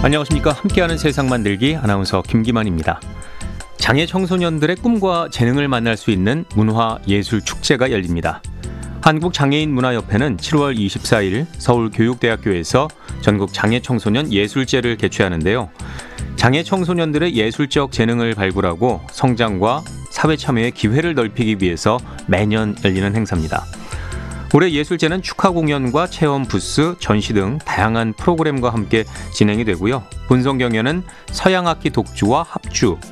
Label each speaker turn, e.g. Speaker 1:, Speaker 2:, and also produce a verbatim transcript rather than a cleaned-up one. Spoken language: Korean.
Speaker 1: 안녕하십니까. 함께하는 세상 만들기 아나운서 김기만입니다. 장애 청소년들의 꿈과 재능을 만날 수 있는 문화예술축제가 열립니다. 한국장애인문화협회는 칠월 이십사일 서울교육대학교에서 전국 장애청소년 예술제를 개최하는데요. 장애 청소년들의 예술적 재능을 발굴하고 성장과 사회 참여의 기회를 넓히기 위해서 매년 열리는 행사입니다. 올해 예술제는 축하 공연과 체험 부스, 전시 등 다양한 프로그램과 함께 진행이 되고요. 본선 경연은 서양악기 독주와 합주,